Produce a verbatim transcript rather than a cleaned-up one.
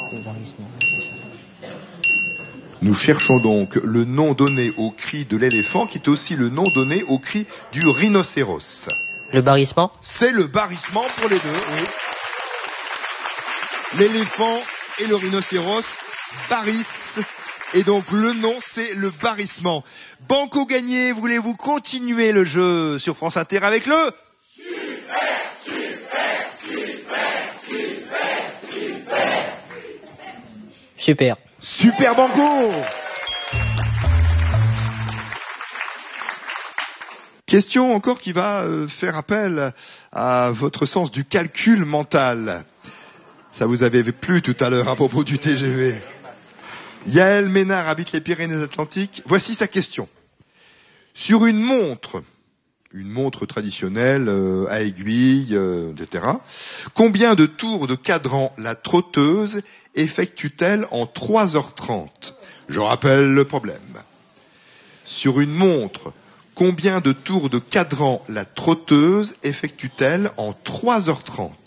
Nous cherchons donc le nom donné au cri de l'éléphant, qui est aussi le nom donné au cri du rhinocéros. Le barrissement ? C'est le barrissement pour les deux, oui. L'éléphant et le rhinocéros barrissent. Et donc le nom, c'est le barrissement. Banco gagné, voulez-vous continuer le jeu sur France Inter avec le... Super, super, super, super, super. Super. Super Banco. Question encore qui va euh, faire appel à votre sens du calcul mental. Ça vous avait plu tout à l'heure à propos du T G V. Yaël Ménard habite les Pyrénées-Atlantiques. Voici sa question. Sur une montre, une montre traditionnelle euh, à aiguille, euh, et cetera, combien de tours de cadran la trotteuse effectue-t-elle en trois heures trente? Je rappelle le problème. Sur une montre, combien de tours de cadran la trotteuse effectue-t-elle en trois heures trente?